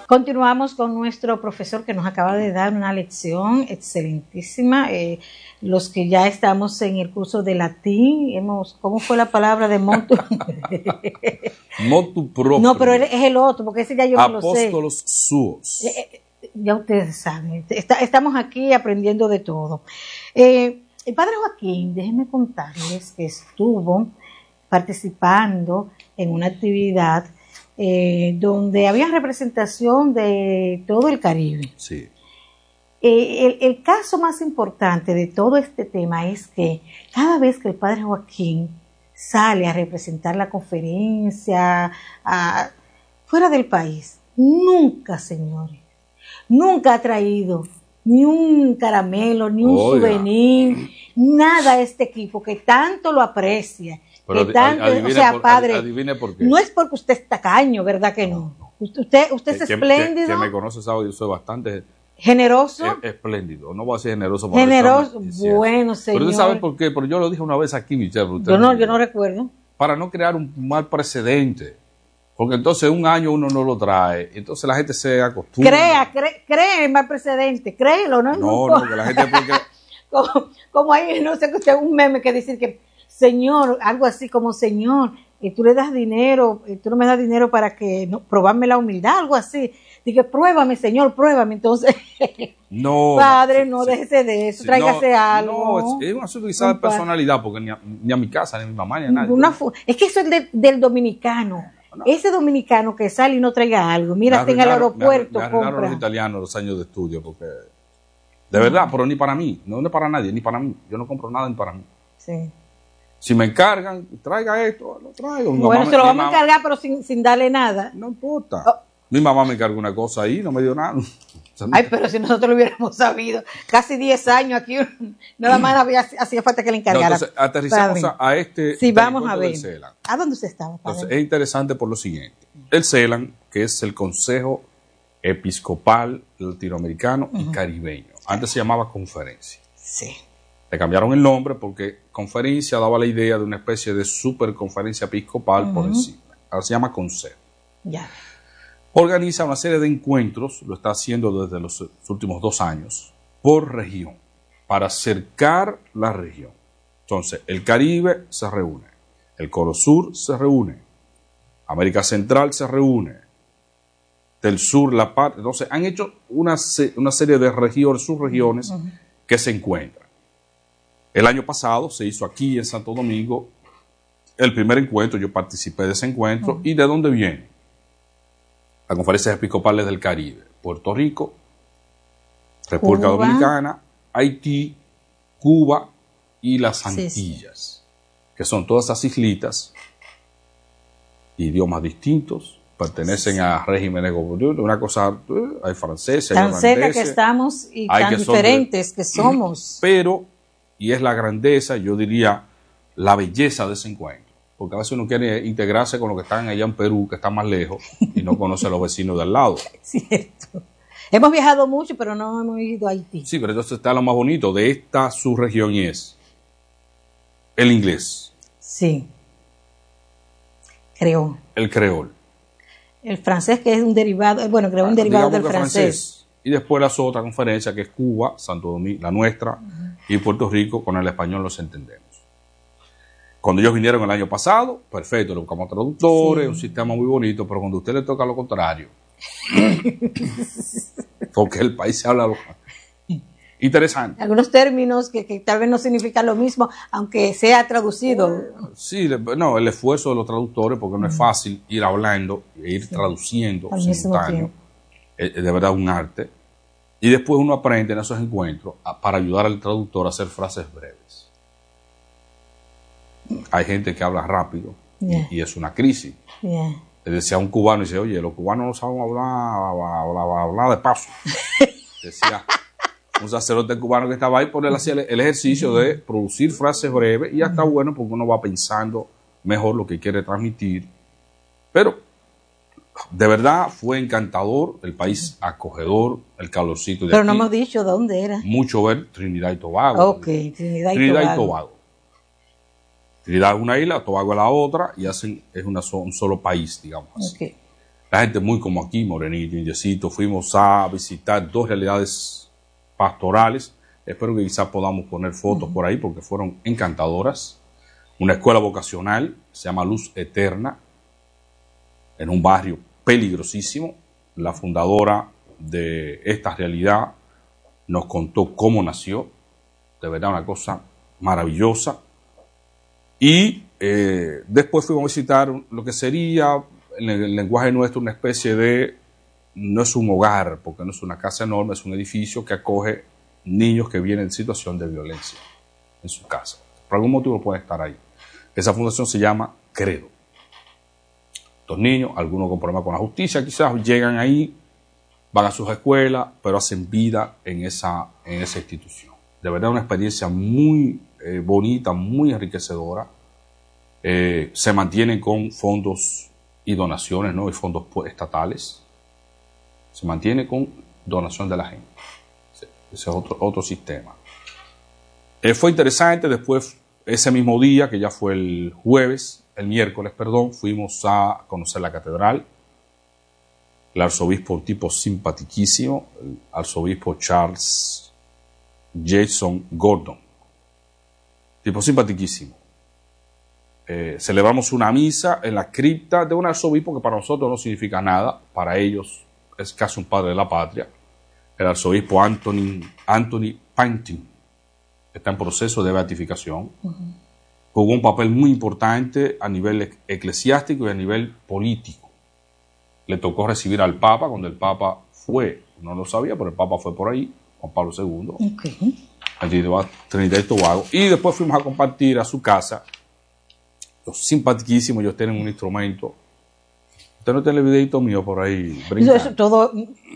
Continuamos con nuestro profesor que nos acaba de dar una lección excelentísima. Los que ya estamos en el curso de latín, ¿cómo fue la palabra de motu? Motu proprio. No, pero es el otro, porque ese ya yo no lo sé. Apóstolos suos. Ya ustedes saben, estamos aquí aprendiendo de todo. El padre Joaquín, déjenme contarles que estuvo participando en una actividad donde había representación de todo el Caribe. Sí. El caso más importante de todo este tema es que cada vez que el padre Joaquín sale a representar la conferencia fuera del país, nunca, señores, nunca ha traído ni un caramelo, ni un souvenir, nada a este equipo que tanto lo aprecia. Pero adivine por qué. No es porque usted es tacaño, ¿verdad que no? Usted es espléndido. Que me conoce, sabe, yo soy bastante generoso. Espléndido. No voy a ser generoso. Generoso, bueno, señor. Pero usted sabe por qué. Pero yo lo dije una vez aquí, Michelle. Yo no recuerdo. Para no crear un mal precedente. Porque entonces un año uno no lo trae. Entonces la gente se acostumbra. Cree el mal precedente. Créelo, ¿no? No, que la gente como hay, no sé, que usted un meme que dice que señor, algo así como señor, tú le das dinero, tú no me das dinero para que probarme la humildad, algo así. Dije, pruébame, señor, pruébame. Entonces, no, padre, no déjese de eso, tráigase algo. No, es un asunto quizás de personalidad, porque ni a mi casa, ni a mi mamá, ni a nadie. Es que eso es del dominicano. No. Ese dominicano que sale y no traiga algo, mira, está en el aeropuerto. Me arruinaron los italianos los años de estudio, porque de verdad, pero ni para mí, no es para nadie, ni para mí. Yo no compro nada ni para mí. Sí. Si me encargan, traiga esto, lo traigo. Bueno, se lo vamos a encargar, pero sin darle nada. No importa. Oh. Mi mamá me encargó una cosa ahí, no me dio nada. Ay, pero si nosotros lo hubiéramos sabido, casi 10 años aquí, nada más hacía falta que le encargara. Entonces, aterrizamos a este. Sí, vamos a ver. ¿A dónde usted estaba? Entonces, es interesante por lo siguiente. El CELAN, que es el Consejo Episcopal Latinoamericano y Caribeño. Antes se llamaba Conferencia. Sí. Le cambiaron el nombre porque Conferencia daba la idea de una especie de superconferencia episcopal por encima. Ahora se llama Consejo. Ya. Organiza una serie de encuentros, lo está haciendo desde los últimos 2 años, por región, para acercar la región. Entonces, el Caribe se reúne, el Cono Sur se reúne, América Central se reúne, del sur la parte. Entonces, han hecho una serie de regiones, subregiones, que se encuentran. El año pasado se hizo aquí en Santo Domingo el primer encuentro, yo participé de ese encuentro. ¿Y de dónde viene? Las conferencias episcopales del Caribe: Puerto Rico, República Dominicana, Haití, Cuba y las Antillas, que son todas esas islitas, idiomas distintos, pertenecen a regímenes gobernativos, una cosa, hay franceses, hay holandeses, tan cerca que estamos y tan diferentes que somos. Pero, y es la grandeza, yo diría, la belleza de ese encuentro. Porque a veces uno quiere integrarse con los que están allá en Perú, que están más lejos, y no conoce a los vecinos de al lado. Cierto. Hemos viajado mucho, pero no hemos ido a Haití. Sí, pero entonces está lo más bonito de esta subregión y es el inglés. Sí. Creol. El creol. El francés, que es un derivado, bueno, creo un derivado del francés. Y después la otra conferencia, que es Cuba, Santo Domingo, la nuestra, y Puerto Rico, con el español nos entendemos. Cuando ellos vinieron el año pasado, perfecto, le buscamos traductores, un sistema muy bonito, pero cuando a usted le toca lo contrario, porque el país se habla interesante. Algunos términos que tal vez no significan lo mismo, aunque sea traducido. Sí, no, el esfuerzo de los traductores, porque no es fácil ir hablando e ir traduciendo simultáneo, es de verdad un arte. Y después uno aprende en esos encuentros para ayudar al traductor a hacer frases breves. Hay gente que habla rápido y es una crisis. Le decía a un cubano, dice, oye, los cubanos no saben hablar de paso. Decía un sacerdote cubano que estaba ahí, por él hacía el ejercicio de producir frases breves, y ya está bueno porque uno va pensando mejor lo que quiere transmitir. Pero de verdad fue encantador, el país acogedor, el calorcito de Pero aquí. no hemos dicho dónde era. Mucho ver Trinidad y Tobago. Ok, Trinidad y Tobago. Trinidad es una isla, Tobago es la otra, y es un solo país, digamos así. Okay. La gente muy como aquí, morenito, indiecito. Fuimos a visitar 2 realidades pastorales. Espero que quizás podamos poner fotos por ahí porque fueron encantadoras. Una escuela vocacional, se llama Luz Eterna, en un barrio peligrosísimo. La fundadora de esta realidad nos contó cómo nació. De verdad, una cosa maravillosa. Y después fuimos a visitar lo que sería, en el lenguaje nuestro, una especie de, no es un hogar, porque no es una casa enorme, es un edificio que acoge niños que vienen en situación de violencia en su casa. Por algún motivo pueden estar ahí. Esa fundación se llama Credo. Estos niños, algunos con problemas con la justicia, quizás llegan ahí, van a sus escuelas, pero hacen vida en esa institución. De verdad, una experiencia muy bonita, muy enriquecedora. Se mantienen con fondos y donaciones, ¿no? Y fondos estatales. Se mantiene con donación de la gente. Ese es otro sistema. Fue interesante. Después, ese mismo día, que ya fue el miércoles, fuimos a conocer la catedral. El arzobispo, un tipo simpaticísimo, el arzobispo Charles Jason Gordon. Tipo simpaticísimo. Celebramos una misa en la cripta de un arzobispo que para nosotros no significa nada, para ellos es casi un padre de la patria. El arzobispo Anthony Pantin está en proceso de beatificación. Jugó un papel muy importante a nivel eclesiástico y a nivel político. Le tocó recibir al Papa cuando el Papa fue, no lo sabía, pero el Papa fue por ahí, Juan Pablo II, Trinidad y Tobago. Y después fuimos a compartir a su casa. Los simpaticísimos, ellos tienen un instrumento. Usted no tiene el videito mío por ahí brincando. Eso todo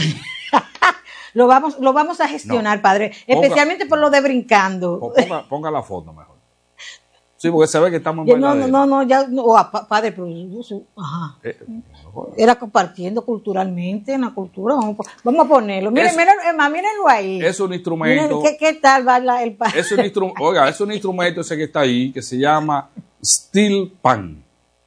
lo vamos a gestionar, padre, especialmente por lo de brincando. Ponga la foto mejor. Sí, porque se ve que estamos en padre, pero ajá. Era compartiendo culturalmente, en la cultura. Vamos a ponerlo. Mírenlo ahí. Es un instrumento. Miren, ¿qué tal va el padre? Es un instrumento ese que está ahí, que se llama steel pan.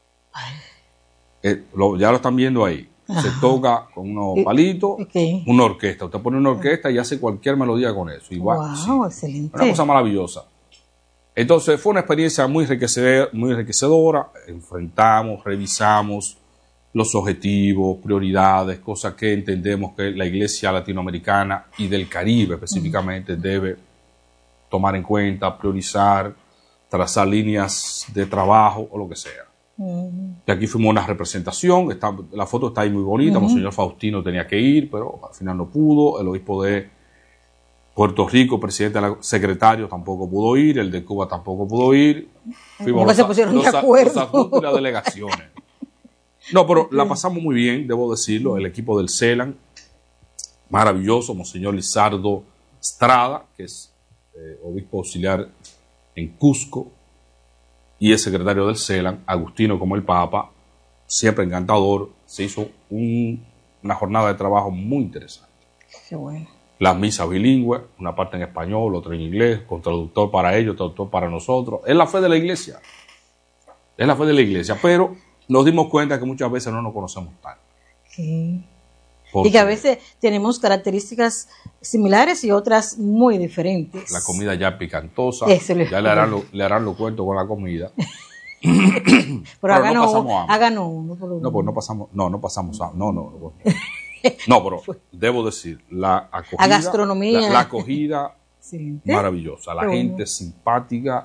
Ya lo están viendo ahí. Se toca con unos palitos, una orquesta. Usted pone una orquesta y hace cualquier melodía con eso. Igual, wow, excelente. Una cosa maravillosa. Entonces fue una experiencia muy enriquecedora. Enfrentamos, revisamos los objetivos, prioridades, cosas que entendemos que la Iglesia latinoamericana y del Caribe específicamente debe tomar en cuenta, priorizar, trazar líneas de trabajo o lo que sea. Y aquí fuimos una representación, la foto está ahí muy bonita, Monseñor Faustino tenía que ir, pero al final no pudo. El obispo de Puerto Rico, secretario, tampoco pudo ir, el de Cuba tampoco pudo ir. Fuimos se pusieron de acuerdo. Los adjuntos y las delegaciones. No, pero la pasamos muy bien, debo decirlo. El equipo del CELAN, maravilloso, Monseñor Lizardo Estrada, que es obispo auxiliar en Cusco, y el secretario del CELAN, Agustino como el Papa, siempre encantador. Se hizo una jornada de trabajo muy interesante. Qué bueno. Las misas bilingües, una parte en español, otra en inglés, con traductor para ellos, traductor para nosotros. Es la fe de la Iglesia. Es la fe de la Iglesia, pero nos dimos cuenta que muchas veces no nos conocemos tanto. Sí. Y que a veces tenemos características similares y otras muy diferentes. La comida ya picantosa, ya le harán los cuentos con la comida. Pero háganos uno. No, pues no pasamos hambre. No, pero debo decir, la acogida, gastronomía. La acogida maravillosa, la gente simpática,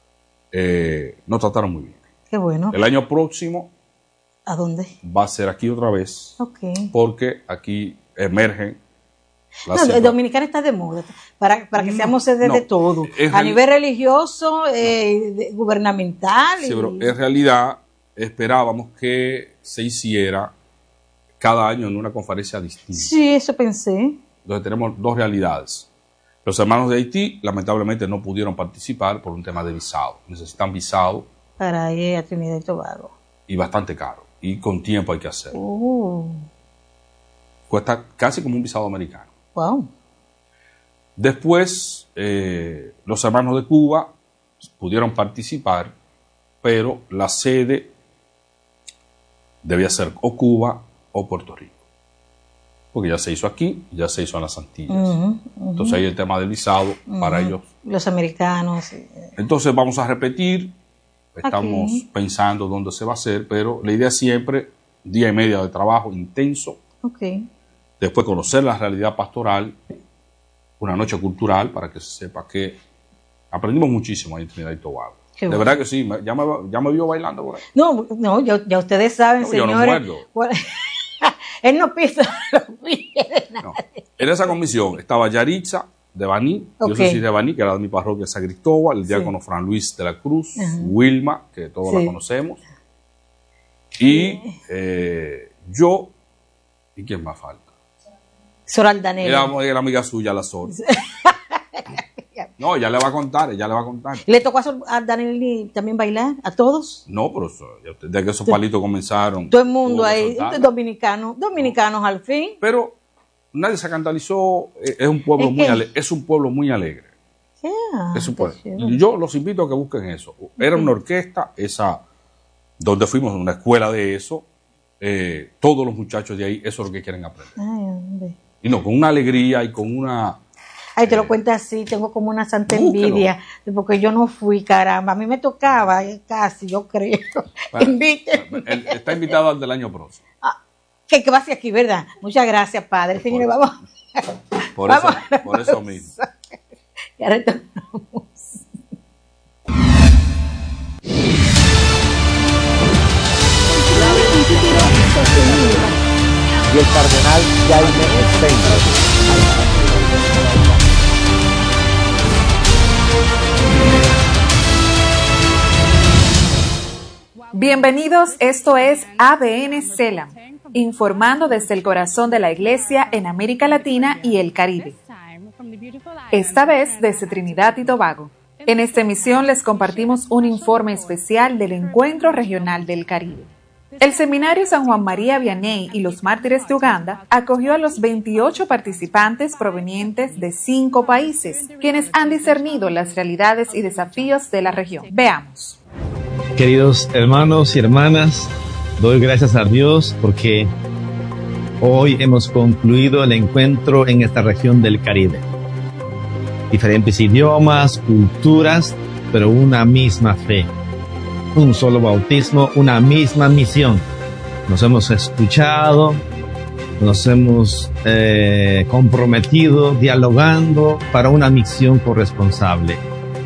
nos trataron muy bien. Qué bueno. El año próximo, ¿a dónde? Va a ser aquí otra vez, porque aquí emergen. Dominicana está de moda, para que seamos sede de todo, a nivel religioso, gubernamental. Sí, pero en realidad esperábamos que se hiciera cada año en una conferencia distinta. Sí, eso pensé. Entonces tenemos 2 realidades. Los hermanos de Haití lamentablemente no pudieron participar por un tema de visado. Necesitan visado. Para ir a Trinidad y Tobago. Y bastante caro. Y con tiempo hay que hacerlo. Cuesta casi como un visado americano. Wow. Después, los hermanos de Cuba pudieron participar, pero la sede debía ser o Cuba o Puerto Rico. Porque ya se hizo aquí, ya se hizo en las Antillas. Entonces hay el tema del visado para ellos. Los americanos. Entonces vamos a repetir, estamos pensando dónde se va a hacer, pero la idea es siempre día y medio de trabajo intenso. Después conocer la realidad pastoral, una noche cultural para que se sepa que aprendimos muchísimo en Trinidad y Tobago. De verdad que sí, ya me vio bailando por ahí. No, ya ustedes saben, no, señores. Yo no muerdo. Él no pisa los pies de nadie. No. En esa comisión estaba Yaritza de Baní, yo soy de Baní, que era de mi parroquia San Cristóbal, el diácono Fran Luis de la Cruz, Wilma, que todos la conocemos, y yo, ¿y quién más falta? Soral Danelli. Era amiga suya, la Sor. No, ella le va a contar. ¿Le tocó a Danelli también bailar? ¿A todos? No, pero desde que esos palitos comenzaron. Todo el mundo ahí, dominicanos al fin. Pero nadie se escandalizó, es un pueblo muy alegre. Es un pueblo. Yo los invito a que busquen eso. Era una orquesta, donde fuimos a una escuela de eso. Todos los muchachos de ahí, eso es lo que quieren aprender. Y no, con una alegría y con una... Ay, te lo cuento así, tengo como una santa envidia, porque yo no fui, caramba. A mí me tocaba casi, yo creo. Está invitado al del año próximo. Que va hacia aquí, ¿verdad? Muchas gracias, padre. Señores, vamos. Por eso mismo. Ya retornamos. Y el cardenal Jaime Stenberg. Bienvenidos, esto es ABN Selam, informando desde el corazón de la Iglesia en América Latina y el Caribe. Esta vez desde Trinidad y Tobago. En esta emisión les compartimos un informe especial del Encuentro Regional del Caribe. El Seminario San Juan María Vianney y los Mártires de Uganda acogió a los 28 participantes provenientes de 5 países, quienes han discernido las realidades y desafíos de la región. Veamos. Queridos hermanos y hermanas, doy gracias a Dios porque hoy hemos concluido el encuentro en esta región del Caribe. Diferentes idiomas, culturas, pero una misma fe. Un solo bautismo, una misma misión. Nos hemos escuchado, nos hemos comprometido, dialogando para una misión corresponsable.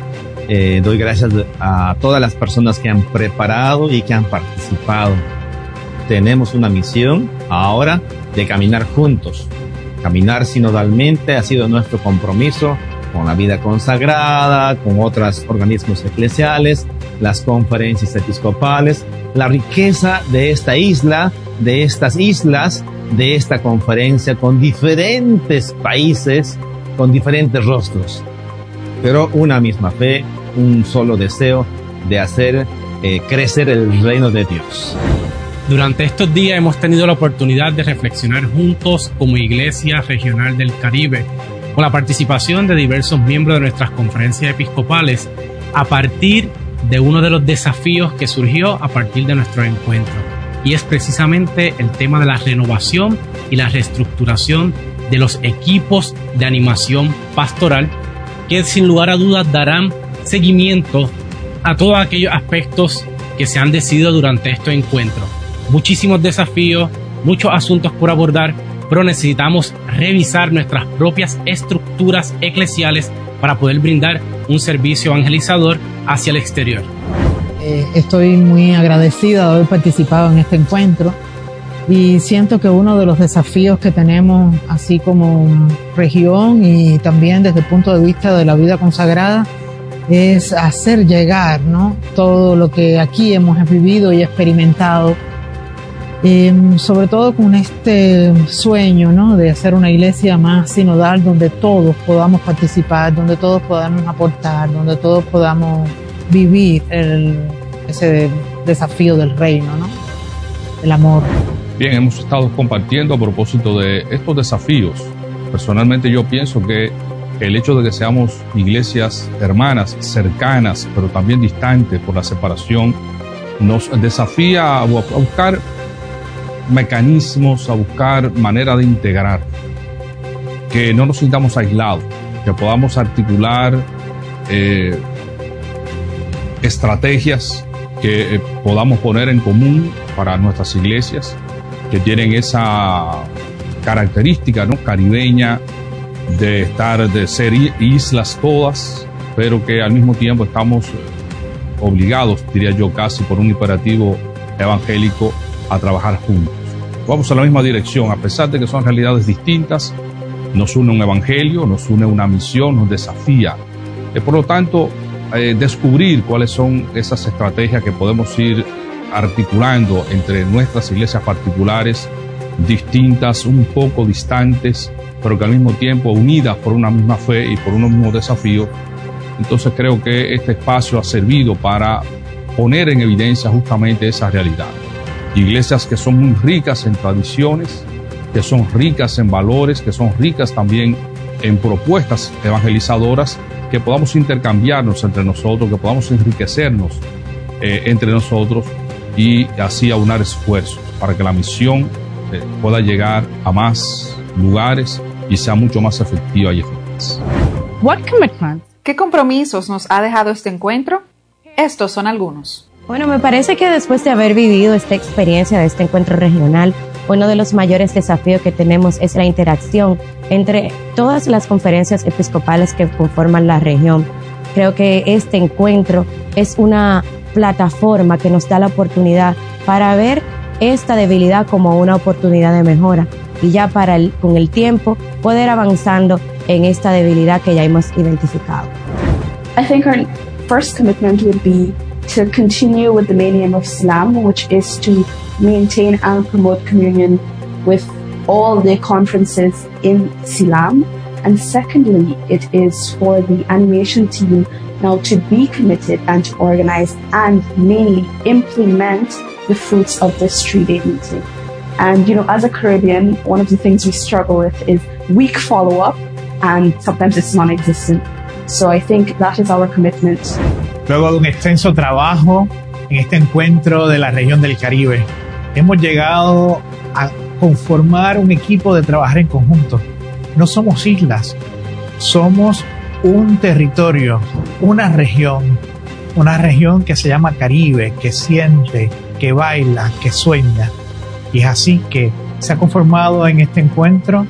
Doy gracias a todas las personas que han preparado y que han participado. Tenemos una misión ahora de caminar juntos. Caminar sinodalmente ha sido nuestro compromiso con la vida consagrada, con otros organismos eclesiales, las conferencias episcopales, la riqueza de esta isla, de estas islas, de esta conferencia con diferentes países, con diferentes rostros, pero una misma fe, un solo deseo de hacer crecer el reino de Dios. Durante estos días hemos tenido la oportunidad de reflexionar juntos como Iglesia Regional del Caribe, con la participación de diversos miembros de nuestras conferencias episcopales, a partir de uno de los desafíos que surgió a partir de nuestro encuentro, y es precisamente el tema de la renovación y la reestructuración de los equipos de animación pastoral, que sin lugar a dudas darán seguimiento a todos aquellos aspectos que se han decidido durante este encuentro. Muchísimos desafíos, muchos asuntos por abordar, pero necesitamos revisar nuestras propias estructuras eclesiales para poder brindar un servicio evangelizador hacia el exterior. Estoy muy agradecida de haber participado en este encuentro y siento que uno de los desafíos que tenemos, así como región y también desde el punto de vista de la vida consagrada, es hacer llegar, ¿no?, todo lo que aquí hemos vivido y experimentado, sobre todo con este sueño, ¿no?, de hacer una iglesia más sinodal donde todos podamos participar, donde todos podamos aportar, donde todos podamos vivir ese desafío del reino, ¿no?, el amor. Bien, hemos estado compartiendo a propósito de estos desafíos. Personalmente yo pienso que el hecho de que seamos iglesias hermanas, cercanas, pero también distantes por la separación, nos desafía a buscar mecanismos, a buscar manera de integrar, que no nos sintamos aislados, que podamos articular estrategias que podamos poner en común para nuestras iglesias que tienen esa característica, ¿no?, caribeña, de ser islas todas, pero que al mismo tiempo estamos obligados, diría yo, casi por un imperativo evangélico, a trabajar juntos. Vamos a la misma dirección, a pesar de que son realidades distintas, nos une un evangelio, nos une una misión, nos desafía. Por lo tanto, descubrir cuáles son esas estrategias que podemos ir articulando entre nuestras iglesias particulares, distintas, un poco distantes, pero que al mismo tiempo unidas por una misma fe y por unos mismos desafíos. Entonces creo que este espacio ha servido para poner en evidencia justamente esa realidad. Iglesias que son muy ricas en tradiciones, que son ricas en valores, que son ricas también en propuestas evangelizadoras, que podamos intercambiarnos entre nosotros, que podamos enriquecernos entre nosotros y así aunar esfuerzos para que la misión pueda llegar a más lugares y sea mucho más efectiva y eficaz. ¿Qué compromisos nos ha dejado este encuentro? Estos son algunos. Bueno, me parece que después de haber vivido esta experiencia de este encuentro regional, uno de los mayores desafíos que tenemos es la interacción entre todas las conferencias episcopales que conforman la región. Creo que este encuentro es una plataforma que nos da la oportunidad para ver esta debilidad como una oportunidad de mejora y ya con el tiempo poder avanzando en esta debilidad que ya hemos identificado. I think our first commitment would be to continue with the main aim of Islam, which is to maintain and promote communion with all the conferences in Islam. And secondly, it is for the animation team now to be committed and to organize and mainly implement the fruits of this 3-day meeting. And, you know, as a Caribbean, one of the things we struggle with is weak follow-up, and sometimes it's non-existent. So I think that is our commitment. Luego de un extenso trabajo en este encuentro de la región del Caribe, hemos llegado a conformar un equipo de trabajar en conjunto. No somos islas, somos un territorio, una región que se llama Caribe, que siente, que baila, que sueña. Y es así que se ha conformado en este encuentro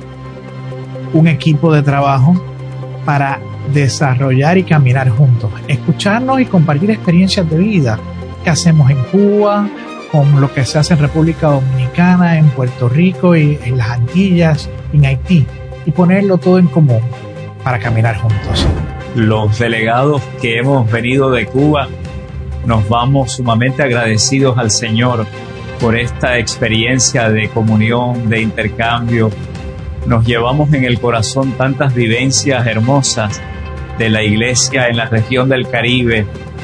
un equipo de trabajo para desarrollar y caminar juntos, escucharnos y compartir experiencias de vida que hacemos en Cuba, con lo que se hace en República Dominicana, en Puerto Rico y en las Antillas, en Haití, y ponerlo todo en común para caminar juntos. Los delegados que hemos venido de Cuba nos vamos sumamente agradecidos al Señor por esta experiencia de comunión, de intercambio. Nos llevamos en el corazón tantas vivencias hermosas de la iglesia en la región del Caribe,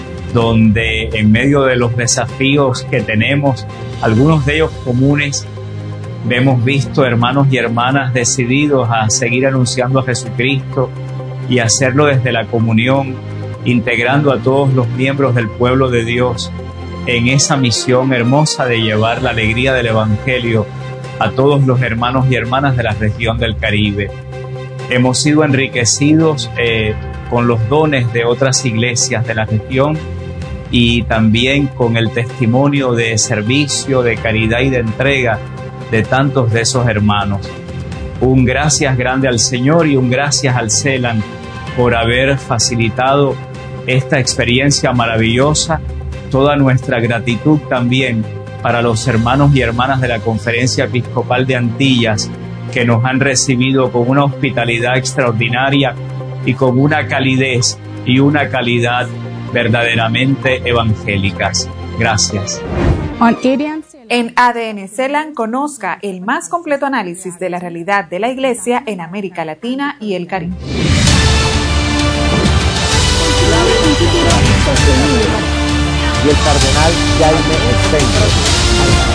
donde en medio de los desafíos que tenemos, algunos de ellos comunes, hemos visto hermanos y hermanas decididos a seguir anunciando a Jesucristo y hacerlo desde la comunión, integrando a todos los miembros del pueblo de Dios en esa misión hermosa de llevar la alegría del Evangelio a todos los hermanos y hermanas de la región del Caribe. Hemos sido enriquecidos con los dones de otras iglesias de la región y también con el testimonio de servicio, de caridad y de entrega de tantos de esos hermanos. Un gracias grande al Señor y un gracias al CELAN por haber facilitado esta experiencia maravillosa. Toda nuestra gratitud también para los hermanos y hermanas de la Conferencia Episcopal de Antillas, que nos han recibido con una hospitalidad extraordinaria y con una calidez y una calidad verdaderamente evangélicas. Gracias. En ADN CELAN conozca el más completo análisis de la realidad de la Iglesia en América Latina y el Caribe. Y el cardenal Jaime Stenberg.